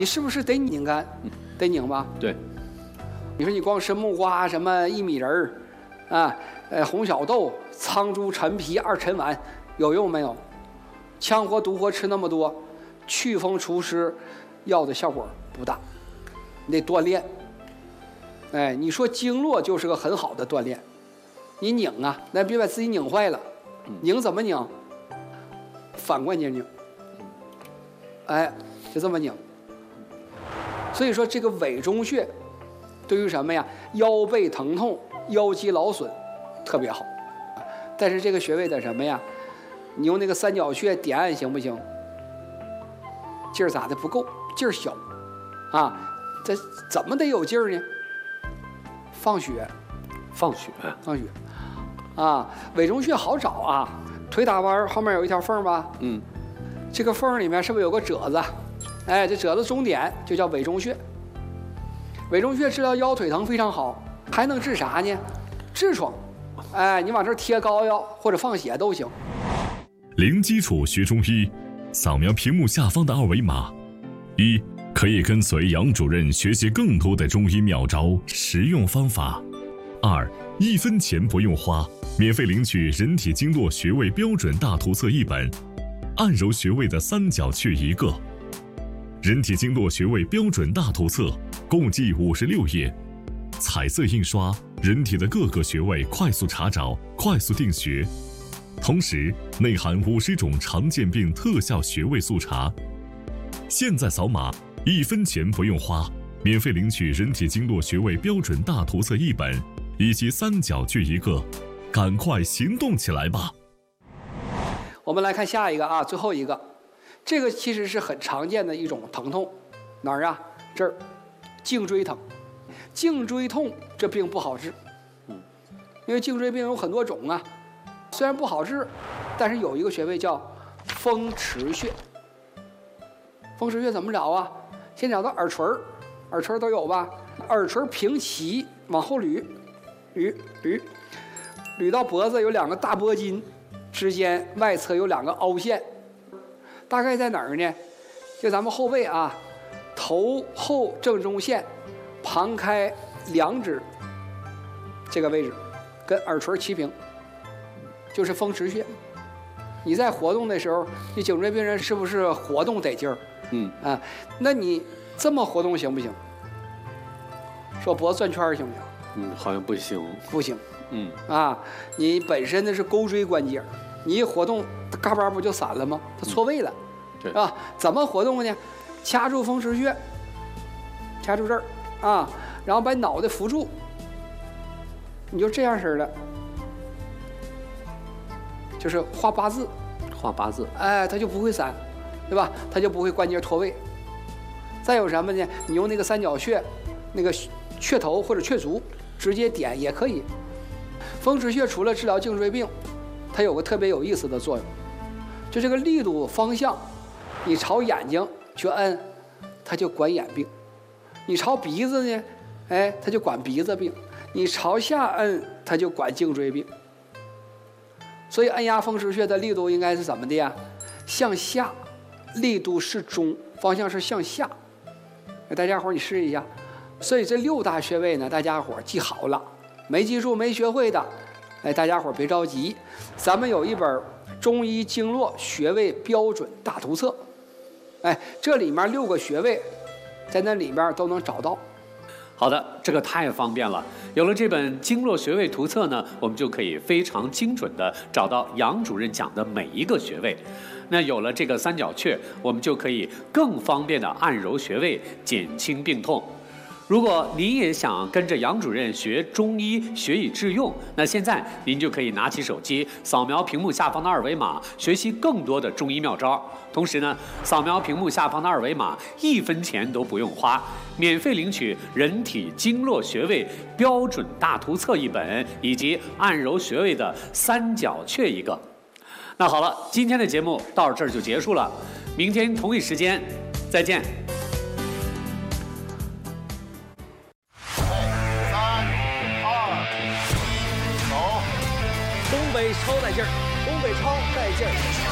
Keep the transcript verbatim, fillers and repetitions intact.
你是不是得拧干？得拧吧？ 对。 你说你光吃木瓜、什么薏米仁儿，啊，呃，红小豆、苍术、陈皮、二陈丸，有用没有？羌活、独活吃那么多，祛风除湿，药的效果不大。你得锻炼。哎，你说经络就是个很好的锻炼。你拧啊，那别把自己拧坏了。拧怎么拧？反关节拧。哎，就这么拧。所以说这个委中穴对于什么呀？腰背疼痛、腰肌劳损特别好。但是这个穴位的什么呀？你用那个三角穴点按行不行？劲儿咋的不够？劲儿小啊！这怎么得有劲儿呢？放血， 放血， 放血啊！委中穴好找啊，腿打弯后面有一条缝吧？ 嗯， 这个缝里面是不是有个褶子？哎，这褶子中点就叫委中穴。委中穴治疗腰腿疼非常好，还能治啥呢？痔疮。哎，你往这儿贴膏药或者放血都行。 零基础学中医，扫描屏幕下方的二维码。一，可以跟随杨主任学习更多的中医妙招、实用方法。二，一分钱不用花，免费领取人体经络穴位标准大图册一本，按揉穴位的三角穴一个。人体经络穴位标准大图册共计五十六页，彩色印刷，人体的各个穴位快速查找，快速定穴。同时内含五十种常见病特效穴位速查。现在扫码，一分钱不用花，免费领取人体经络穴位标准大图册一本，以及三角穴一个，赶快行动起来吧！ 我们来看下一个啊，最后一个，这个其实是很常见的一种疼痛，哪儿啊？这儿，颈椎疼。颈椎痛这病不好治，嗯，因为颈椎病有很多种啊。虽然不好治，但是有一个穴位叫风池穴。风池穴怎么找啊？先找到耳垂，耳垂都有吧？耳垂平齐往后捋，捋捋，捋到脖子有两个大脖筋，之间外侧有两个凹陷，大概在哪儿呢？就咱们后背啊，头后正中线，旁开两指，这个位置，跟耳垂齐平。就是风池穴。你在活动的时候，你颈椎病人是不是活动得劲儿？ 嗯啊，那你这么活动行不行？说脖子转圈行不行？ 嗯，好像不行。 不行。 嗯啊，你本身的是钩椎关节，你一活动，嘎巴不就散了吗？它错位了， 对啊，怎么活动呢？掐住风池穴，掐住这儿啊，然后把脑袋扶住，你就这样式的。就是画八字， 画八字， 哎，它就不会散，对吧？它就不会关节脱位。再有什么呢？你用那个三角穴，那个雀头或者雀足直接点也可以。风池穴除了治疗颈椎病，它有个特别有意思的作用，就这个力度方向，你朝眼睛去摁，它就管眼病；你朝鼻子呢，哎，它就管鼻子病；你朝下摁，它就管颈椎病。所以按压风池穴的力度应该是怎么的呀？向下，力度适中，方向是向下。大家伙你试一下。所以这六大穴位呢，大家伙记好了，没记住没学会的，哎，大家伙别着急，咱们有一本中医经络穴位标准大图册，哎，这里面六个穴位，在那里面都能找到。 好的，这个太方便了。有了这本经络穴位图册呢，我们就可以非常精准地找到杨主任讲的每一个穴位。那有了这个三角穴，我们就可以更方便地按揉穴位，减轻病痛。如果您也想跟着杨主任学中医，学以致用，那现在您就可以拿起手机，扫描屏幕下方的二维码，学习更多的中医妙招。同时呢，扫描屏幕下方的二维码，一分钱都不用花，免费领取人体经络穴位标准大图册一本，以及按揉穴位的三角穴一个。那好了，今天的节目到这儿就结束了，明天同一时间再见。 东北超带劲儿，东北超带劲儿。